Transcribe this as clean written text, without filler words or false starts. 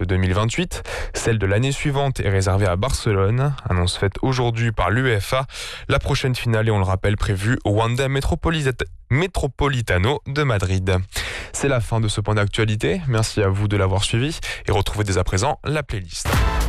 2028. Celle de l'année suivante est réservée à Barcelone. Annonce faite aujourd'hui par l'UEFA. La prochaine finale est, on le rappelle, prévue au Wanda Metropolitano de Madrid. C'est la fin de ce point d'actualité. Merci à vous de l'avoir suivi et retrouvez dès à présent la playlist.